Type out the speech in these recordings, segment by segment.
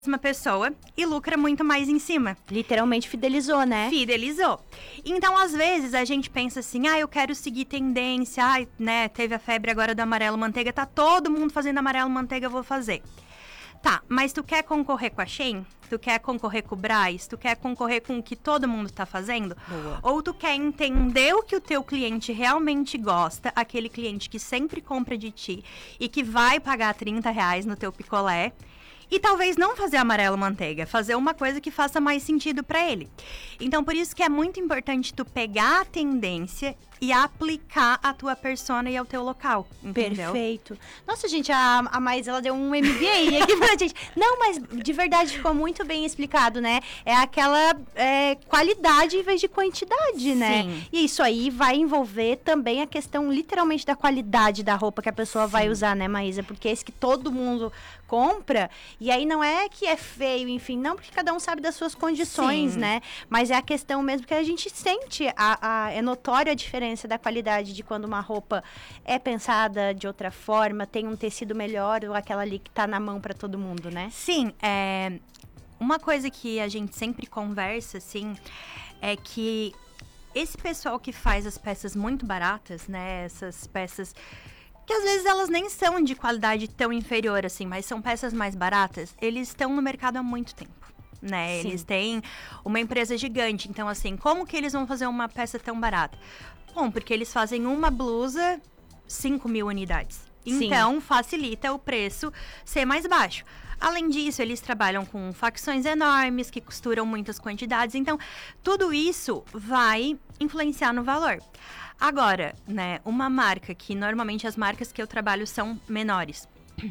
mesma pessoa e lucra muito mais em cima. Literalmente fidelizou, né? Fidelizou. Então, às vezes, a gente pensa assim, eu quero seguir tendência, né, teve a febre agora do amarelo manteiga, tá todo mundo fazendo amarelo manteiga, eu vou fazer. Tá, mas tu quer concorrer com a Shein? Tu quer concorrer com o Brás? Tu quer concorrer com o que todo mundo tá fazendo? Boa. Ou tu quer entender o que o teu cliente realmente gosta, aquele cliente que sempre compra de ti e que vai pagar R$30 no teu picolé, e talvez não fazer amarelo manteiga, fazer uma coisa que faça mais sentido para ele. Então, por isso que é muito importante tu pegar a tendência e aplicar a tua persona e ao teu local, entendeu? Perfeito. Nossa, gente, a Mais, ela deu um MBA aqui pra gente. Não, mas de verdade ficou muito bem explicado, né? É aquela qualidade em vez de quantidade, né? Sim. E isso aí vai envolver também a questão, literalmente, da qualidade da roupa que a pessoa vai usar, né, Maísa? Porque é esse que todo mundo compra, e aí não é que é feio, enfim, não, porque cada um sabe das suas condições, né? Mas é a questão mesmo que a gente sente, é notória a diferença da qualidade de quando uma roupa é pensada de outra forma, tem um tecido melhor, ou aquela ali que tá na mão para todo mundo, né? Sim, uma coisa que a gente sempre conversa, assim, é que esse pessoal que faz as peças muito baratas, né, essas peças que às vezes elas nem são de qualidade tão inferior, assim, mas são peças mais baratas, eles estão no mercado há muito tempo, né? Sim. Eles têm uma empresa gigante, então, assim, como que eles vão fazer uma peça tão barata? Bom, porque eles fazem uma blusa, 5.000 unidades. Então, facilita o preço ser mais baixo. Além disso, eles trabalham com facções enormes, que costuram muitas quantidades. Então, tudo isso vai influenciar no valor. Agora, né, uma marca que normalmente as marcas que eu trabalho são menores.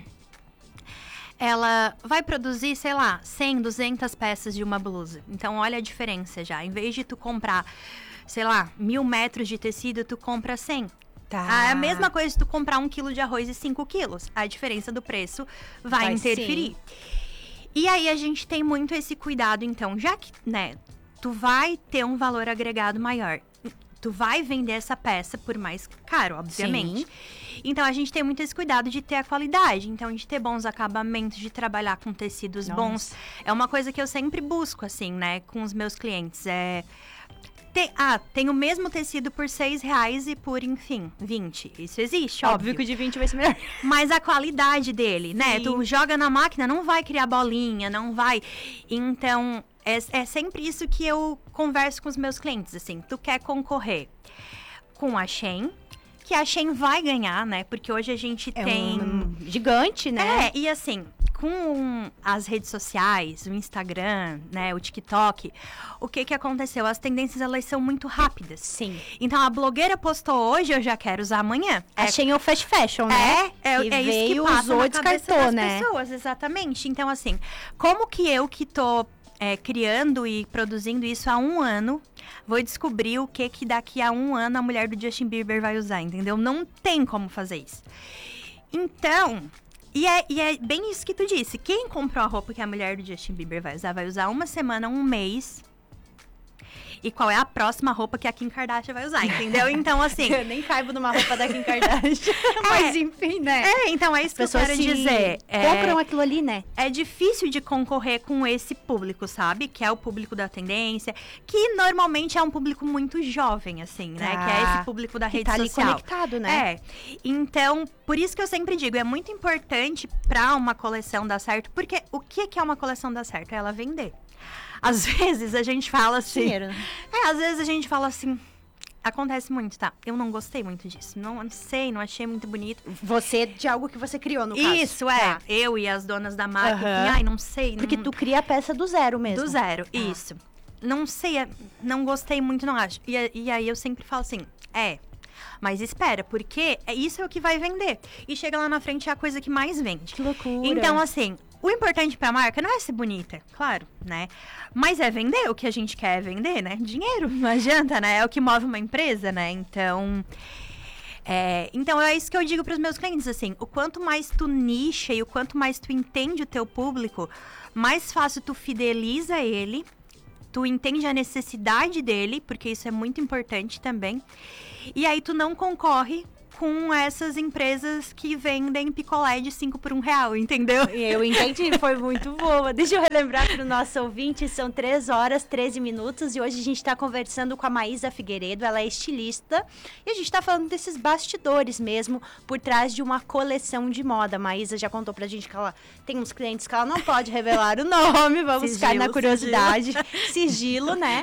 Ela vai produzir, sei lá, 100, 200 peças de uma blusa. Então, olha a diferença já. Em vez de tu comprar, sei lá, 1.000 metros de tecido, tu compra 100. Tá. É a mesma coisa se tu comprar 1 quilo de arroz e 5 quilos. A diferença do preço vai interferir. Sim. E aí, a gente tem muito esse cuidado, então, já que, né, tu vai ter um valor agregado maior. Tu vai vender essa peça por mais caro, obviamente. Sim. Então, a gente tem muito esse cuidado de ter a qualidade. Então, de ter bons acabamentos, de trabalhar com tecidos bons. É uma coisa que eu sempre busco, assim, né, com os meus clientes. Tem o mesmo tecido por R$6 e por, enfim, 20. Isso existe, óbvio. Que o de 20 vai ser melhor. Mas a qualidade dele, né? Sim. Tu joga na máquina, não vai criar bolinha, não vai. Então, é sempre isso que eu converso com os meus clientes, assim. Tu quer concorrer com a Shein, que a Shein vai ganhar, né? Porque hoje a gente tem... um gigante, né? E assim, com as redes sociais, o Instagram, né, o TikTok, o que aconteceu? As tendências, elas são muito rápidas. Sim. Então, a blogueira postou hoje, eu já quero usar amanhã. A Shein é o fast fashion, né? É isso que passa usou, na cabeça descartou, das né? pessoas, exatamente. Então, assim, como que eu que tô criando e produzindo isso há 1 ano, vou descobrir o que daqui a 1 ano a mulher do Justin Bieber vai usar, entendeu? Não tem como fazer isso. Então, e é bem isso que tu disse. Quem comprou a roupa que a mulher do Justin Bieber vai usar 1 semana, 1 mês. E qual é a próxima roupa que a Kim Kardashian vai usar, entendeu? Então, assim... Eu nem caibo numa roupa da Kim Kardashian. Mas, enfim, né? Então é isso que eu quero dizer. Compram aquilo ali, né? É difícil de concorrer com esse público, sabe? Que é o público da tendência. Que normalmente é um público muito jovem, assim, né? Que é esse público da rede social. Tá ali conectado, né? Então, por isso que eu sempre digo, é muito importante pra uma coleção dar certo. Porque o que é uma coleção dar certo? É ela vender. Às vezes a gente fala assim... Dinheiro, né? Às vezes a gente fala assim... Acontece muito, tá? Eu não gostei muito disso. Não sei, não achei muito bonito. Você, de algo que você criou, no caso. Isso, Eu e as donas da marca. Não sei. Porque tu cria a peça do zero mesmo. Do zero, isso. Não sei, não gostei muito, não acho. E aí eu sempre falo assim, mas espera, porque isso é o que vai vender. E chega lá na frente é a coisa que mais vende. Que loucura. Então, assim... O importante pra marca não é ser bonita, claro, né? Mas é vender, o que a gente quer é vender, né? Dinheiro, não adianta, né? É o que move uma empresa, né? Então é isso que eu digo pros meus clientes, assim. O quanto mais tu nicha e o quanto mais tu entende o teu público, mais fácil tu fideliza ele, tu entende a necessidade dele, porque isso é muito importante também. E aí tu não concorre com essas empresas que vendem picolé de 5 por R$1, entendeu? Eu entendi, foi muito boa. Deixa eu relembrar para o nosso ouvinte, são 3 horas, 13 minutos e hoje a gente está conversando com a Maísa Figueiredo, ela é estilista e a gente está falando desses bastidores mesmo, por trás de uma coleção de moda. A Maísa já contou pra gente que ela tem uns clientes que ela não pode revelar o nome, vamos ficar na curiosidade. Sigilo, né?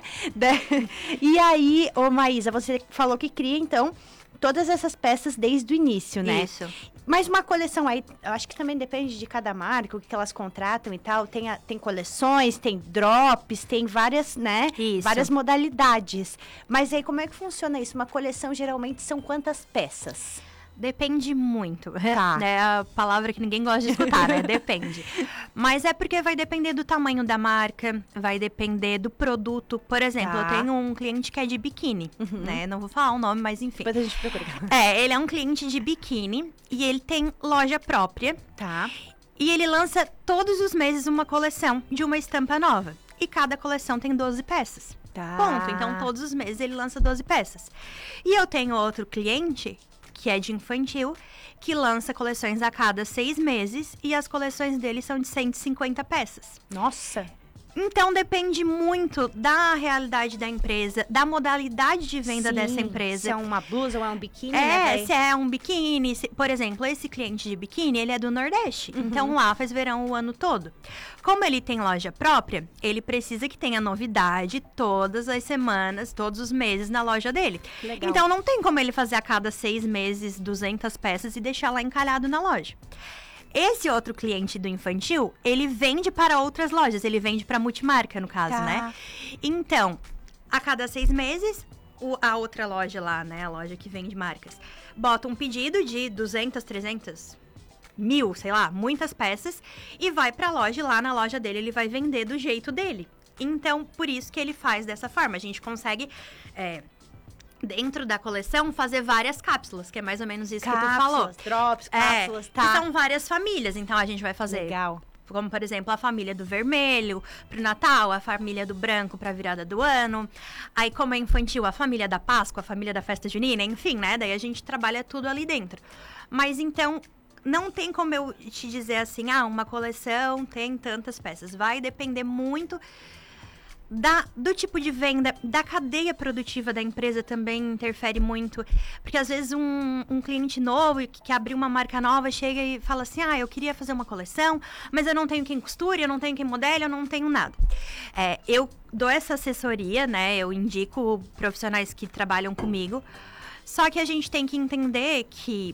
E aí, ô Maísa, você falou que cria, então, todas essas peças desde o início, né? Isso. Mas uma coleção aí, eu acho que também depende de cada marca, o que elas contratam e tal. Tem coleções, tem drops, tem várias, né? Isso. Várias modalidades. Mas aí, como é que funciona isso? Uma coleção, geralmente, são quantas peças? Depende muito. Tá. É a palavra que ninguém gosta de escutar, né? Depende. Mas é porque vai depender do tamanho da marca, vai depender do produto. Por exemplo, Tá. eu tenho um cliente que é de biquíni, né? Não vou falar o nome, mas enfim. Depois a gente procura. Ele é um cliente de biquíni e ele tem loja própria. Tá. E ele lança todos os meses uma coleção de uma estampa nova. E cada coleção tem 12 peças. Tá. Ponto. Então, todos os meses ele lança 12 peças. E eu tenho outro cliente que é de infantil, que lança coleções a cada 6 meses e as coleções dele são de 150 peças. Nossa. Então, depende muito da realidade da empresa, da modalidade de venda Sim, dessa empresa. Se é uma blusa ou é um biquíni, né? Se é um biquíni, por exemplo, esse cliente de biquíni, ele é do Nordeste. Então, lá faz verão o ano todo. Como ele tem loja própria, ele precisa que tenha novidade todas as semanas, todos os meses na loja dele. Legal. Então, não tem como ele fazer a cada 6 meses 200 peças e deixar lá encalhado na loja. Esse outro cliente do infantil, ele vende para outras lojas. Ele vende para multimarca, no caso, Tá. né? Então, a cada 6 meses, a outra loja lá, né? A loja que vende marcas, bota um pedido de 200, 300, 1000, sei lá, muitas peças. E vai pra loja e lá na loja dele ele vai vender do jeito dele. Então, por isso que ele faz dessa forma. A gente consegue... dentro da coleção, fazer várias cápsulas, que é mais ou menos isso que tu falou. Drops, cápsulas, tá. Que são várias famílias, então a gente vai fazer. Legal. Como, por exemplo, a família do vermelho pro Natal, a família do branco pra virada do ano. Aí, como é infantil, a família da Páscoa, a família da festa junina, enfim, né? Daí a gente trabalha tudo ali dentro. Mas, então, não tem como eu te dizer assim, uma coleção tem tantas peças. Vai depender muito... do tipo de venda, da cadeia produtiva da empresa também interfere muito. Porque às vezes um cliente novo que abriu uma marca nova chega e fala assim, eu queria fazer uma coleção, mas eu não tenho quem costure, eu não tenho quem modele, eu não tenho nada. Eu dou essa assessoria, né? Eu indico profissionais que trabalham comigo. Só que a gente tem que entender que...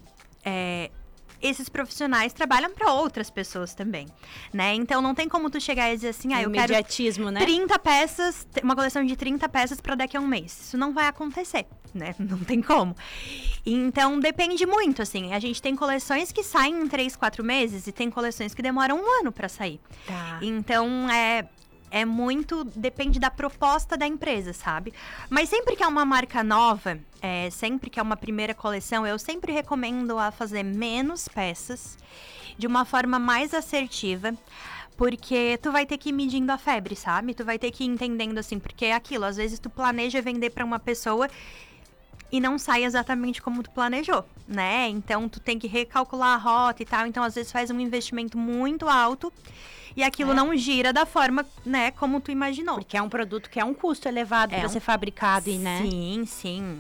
esses profissionais trabalham para outras pessoas também, né? Então, não tem como tu chegar e dizer assim, eu quero imediatismo, né? 30 peças, uma coleção de 30 peças para daqui a um mês. Isso não vai acontecer, né? Não tem como. Então, depende muito, assim. A gente tem coleções que saem em 3, 4 meses e tem coleções que demoram 1 ano para sair. Tá. Então, muito... Depende da proposta da empresa, sabe? Mas sempre que é uma marca nova, sempre que é uma primeira coleção, eu sempre recomendo a fazer menos peças, de uma forma mais assertiva, porque tu vai ter que ir medindo a febre, sabe? Tu vai ter que ir entendendo, assim, porque é aquilo. Às vezes tu planeja vender para uma pessoa e não sai exatamente como tu planejou, né? Então, tu tem que recalcular a rota e tal. Então, às vezes faz um investimento muito alto e aquilo não gira da forma, né, como tu imaginou. Porque é um produto que é um custo elevado para ser fabricado, né? Sim.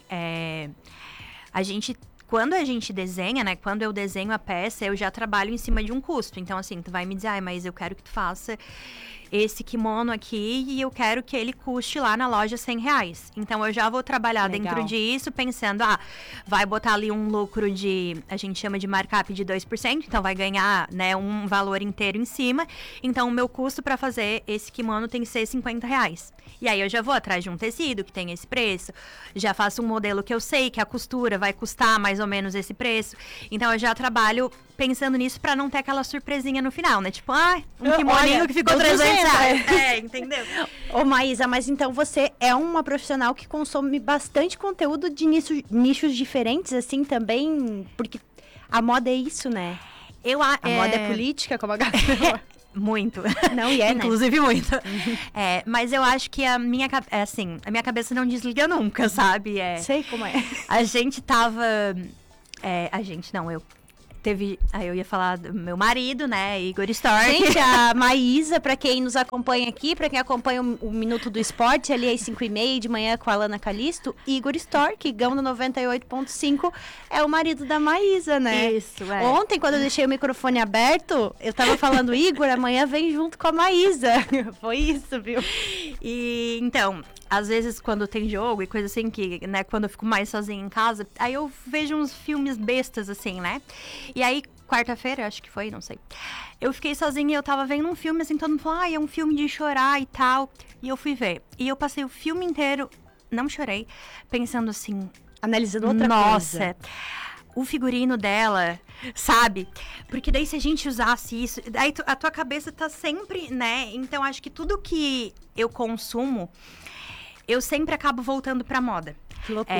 Quando a gente desenha, né, quando eu desenho a peça, eu já trabalho em cima de um custo. Então, assim, tu vai me dizer, mas eu quero que tu faça esse kimono aqui e eu quero que ele custe lá na loja R$100. Então, eu já vou trabalhar dentro disso, pensando, vai botar ali um lucro a gente chama de markup de 2%, então vai ganhar, né, um valor inteiro em cima. Então, o meu custo para fazer esse kimono tem que ser R$50. E aí, eu já vou atrás de um tecido que tem esse preço, já faço um modelo que eu sei que a costura vai custar mais ou menos esse preço. Então, eu já trabalho pensando nisso pra não ter aquela surpresinha no final, né? Tipo, um kimoninho que ficou R$300. Entendeu? Ô, Maísa, mas então você é uma profissional que consome bastante conteúdo de nichos diferentes, assim, também? Porque a moda é isso, né? A moda é política, como a galera... Muito. Não, e inclusive muito. Mas eu acho que a minha cabeça não desliga nunca, sabe? Sei como é. A gente tava... A gente, não, eu. Aí eu ia falar do meu marido, né, Igor Stork. Gente, a Maísa, pra quem nos acompanha aqui, pra quem acompanha o Minuto do Esporte, ali às 5h30 de manhã com a Alana Calisto, Igor Stork, Gão do 98.5, é o marido da Maísa, né? Isso, Ontem, quando eu deixei o microfone aberto, eu tava falando, Igor, amanhã vem junto com a Maísa. Foi isso, viu? E, então, às vezes quando tem jogo e coisa assim, que, né, quando eu fico mais sozinha em casa, aí eu vejo uns filmes bestas, assim, né? E aí, quarta-feira, acho que foi, não sei. Eu fiquei sozinha e eu tava vendo um filme, assim, todo mundo falou, é um filme de chorar e tal. E eu fui ver. E eu passei o filme inteiro, não chorei, pensando assim... Analisando outra coisa. Nossa, o figurino dela, sabe? Porque daí se a gente usasse isso... Aí a tua cabeça tá sempre, né? Então, acho que tudo que eu consumo, eu sempre acabo voltando pra moda. Que loucura.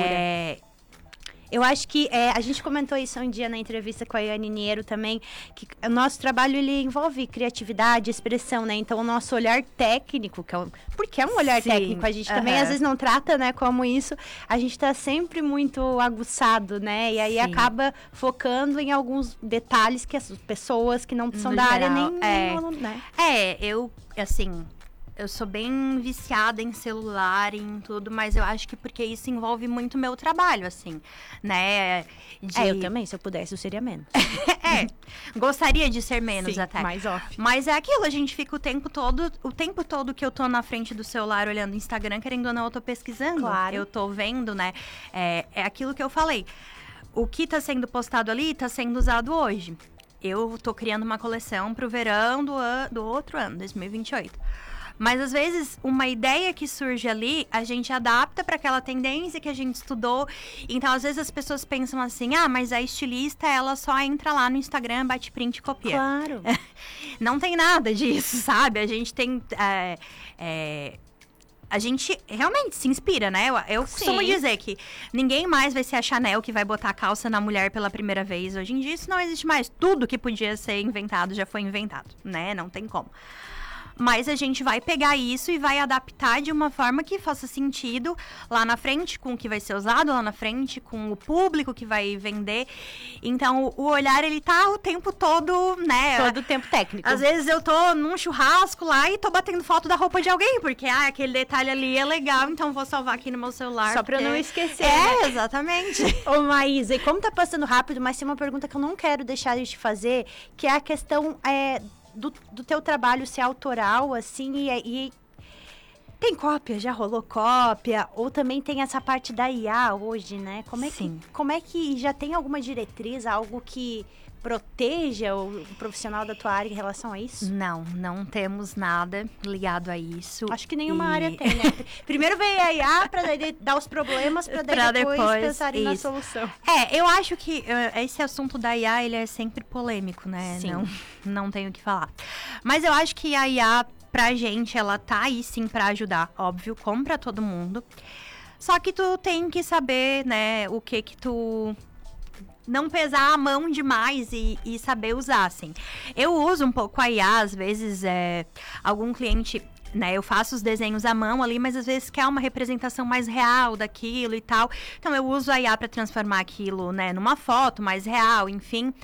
Eu acho que a gente comentou isso um dia na entrevista com a Iane Niero também, que o nosso trabalho ele envolve criatividade, expressão, né? Então o nosso olhar técnico, porque é um olhar técnico, a gente também às vezes não trata, né, como isso, a gente tá sempre muito aguçado, né? E aí acaba focando em alguns detalhes que as pessoas que não são No da área geral, nem né? Eu, assim... Eu sou bem viciada em celular e em tudo, mas eu acho que porque isso envolve muito meu trabalho, assim, né? Eu também, se eu pudesse, eu seria menos. Gostaria de ser menos. Sim, até. Mais off. Mas é aquilo, a gente fica o tempo todo que eu tô na frente do celular olhando o Instagram, querendo ou não, eu tô pesquisando. Claro. Eu tô vendo, né? É aquilo que eu falei. O que tá sendo postado ali tá sendo usado hoje. Eu tô criando uma coleção pro verão do outro ano, 2028. Mas, às vezes, uma ideia que surge ali, a gente adapta para aquela tendência que a gente estudou. Então, às vezes, as pessoas pensam assim, mas a estilista, ela só entra lá no Instagram, bate print e copia. Claro. Não tem nada disso, sabe? A gente tem... A gente realmente se inspira, né? Eu costumo dizer que ninguém mais vai ser a Chanel que vai botar a calça na mulher pela primeira vez. Hoje em dia, isso não existe mais. Tudo que podia ser inventado já foi inventado, né? Não tem como. Mas a gente vai pegar isso e vai adaptar de uma forma que faça sentido lá na frente, com o que vai ser usado lá na frente, com o público que vai vender. Então, o olhar, ele tá o tempo todo, né? Todo o tempo técnico. Às vezes eu tô num churrasco lá e tô batendo foto da roupa de alguém, porque, aquele detalhe ali é legal, então vou salvar aqui no meu celular. Só pra eu não esquecer. Né? Exatamente. Ô, Maísa, e como tá passando rápido, mas tem uma pergunta que eu não quero deixar de te fazer, que é a questão... Do teu trabalho ser autoral, assim, e tem cópia, já rolou cópia, ou também tem essa parte da IA hoje, né? Como é que já tem alguma diretriz, algo que proteja o profissional da tua área em relação a isso? Não temos nada ligado a isso. Acho que nenhuma área tem, né? Primeiro veio a IA pra dar os problemas, pra depois pensarem na solução. Eu acho que esse assunto da IA, ele é sempre polêmico, né? Sim. Não tenho o que falar. Mas eu acho que a IA, pra gente, ela tá aí sim pra ajudar, óbvio, como pra todo mundo. Só que tu tem que saber, né, o que tu... Não pesar a mão demais e saber usar, assim. Eu uso um pouco a IA, às vezes, algum cliente, né, eu faço os desenhos à mão ali, mas às vezes quer uma representação mais real daquilo e tal. Então, eu uso a IA para transformar aquilo, né, numa foto mais real, enfim.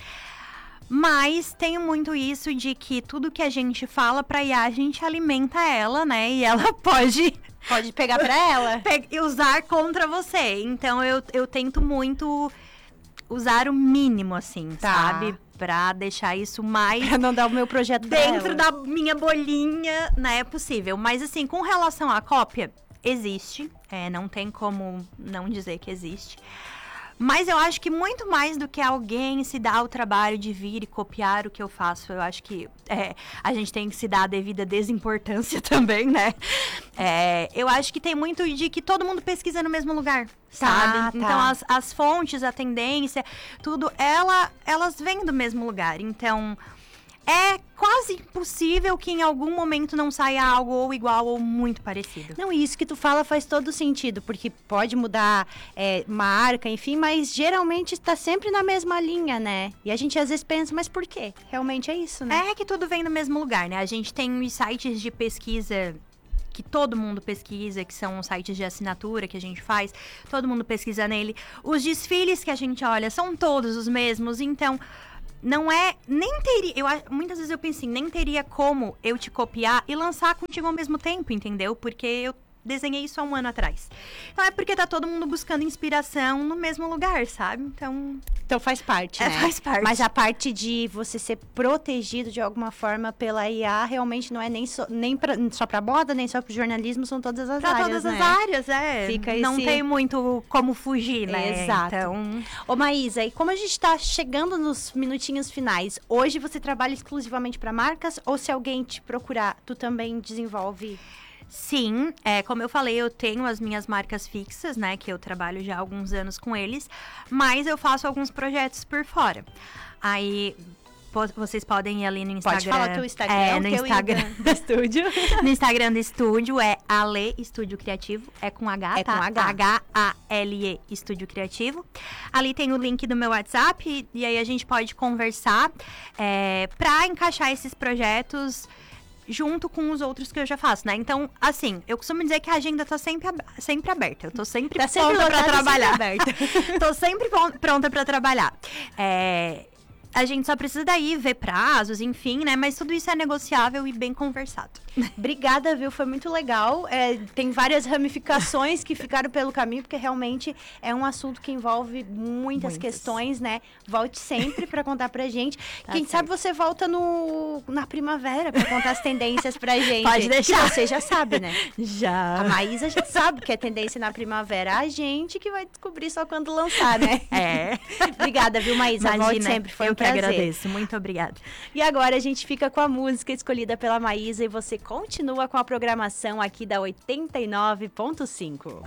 Mas tenho muito isso de que tudo que a gente fala pra IA, a gente alimenta ela, né, e ela pode pegar pra ela. E usar contra você. Então, eu tento muito... usar o mínimo, assim, sabe? Pra deixar isso mais... Pra não dar o meu projeto dentro da minha bolinha, né? Possível. Mas, assim, com relação à cópia, existe. Não tem como não dizer que existe. Mas eu acho que muito mais do que alguém se dar o trabalho de vir e copiar o que eu faço, eu acho que a gente tem que se dar a devida desimportância também, né? Eu acho que tem muito de que todo mundo pesquisa no mesmo lugar, sabe? Então, as fontes, a tendência, tudo, elas vêm do mesmo lugar. Então, é quase impossível que em algum momento não saia algo ou igual ou muito parecido. Não, isso que tu fala faz todo sentido, porque pode mudar marca, enfim, mas geralmente está sempre na mesma linha, né? E a gente às vezes pensa, mas por quê? Realmente é isso, né? É que tudo vem do mesmo lugar, né? A gente tem os sites de pesquisa que todo mundo pesquisa, que são os sites de assinatura que a gente faz, todo mundo pesquisa nele. Os desfiles que a gente olha são todos os mesmos, então não é, nem teria, muitas vezes eu penso assim, nem teria como eu te copiar e lançar contigo ao mesmo tempo, entendeu? Porque eu desenhei isso há um ano atrás. Então é porque tá todo mundo buscando inspiração no mesmo lugar, sabe? Então faz parte, né? Faz parte. Mas a parte de você ser protegido de alguma forma pela IA realmente não é nem só pra moda, nem só pro jornalismo, são todas as áreas, todas né? as áreas, é. Fica Não tem muito como fugir, né? Exato. Então... Ô, Maísa, e como a gente tá chegando nos minutinhos finais, hoje você trabalha exclusivamente pra marcas ou se alguém te procurar, tu também desenvolve? Sim, como eu falei, eu tenho as minhas marcas fixas, né? Que eu trabalho já há alguns anos com eles. Mas eu faço alguns projetos por fora. Aí, vocês podem ir ali no Instagram. Pode falar o teu Instagram, no Instagram do estúdio. No Instagram do estúdio é Ale Estúdio Criativo. É com H, tá? Com H. H-A-L-E Estúdio Criativo. Ali tem o link do meu WhatsApp. E aí a gente pode conversar pra encaixar esses projetos junto com os outros que eu já faço, né? Então, assim, eu costumo dizer que a agenda tá sempre aberta. Eu tô sempre pronta pra trabalhar. Tô sempre pronta pra trabalhar. A gente só precisa daí ver prazos, enfim, né? Mas tudo isso é negociável e bem conversado. Obrigada, viu? Foi muito legal. Tem várias ramificações que ficaram pelo caminho, porque realmente é um assunto que envolve muitas questões, né? Volte sempre para contar pra gente. Quem sabe você volta na primavera para contar as tendências pra gente. Pode deixar. Que você já sabe, né? Já. A Maísa já sabe que é tendência na primavera. A gente que vai descobrir só quando lançar, né? Obrigada, viu, Maísa? Imagina, volte sempre. Foi um prazer. Eu que agradeço. Muito obrigada. E agora a gente fica com a música escolhida pela Maísa e você continua com a programação aqui da 89.5.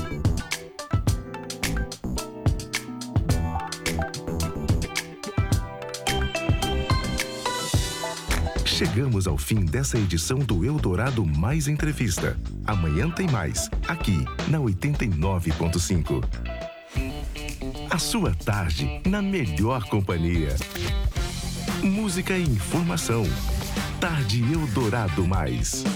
Chegamos ao fim dessa edição do Eldorado Mais Entrevista. Amanhã tem mais, aqui na 89.5. A sua tarde na melhor companhia. Música e informação. Tarde Eldorado Mais.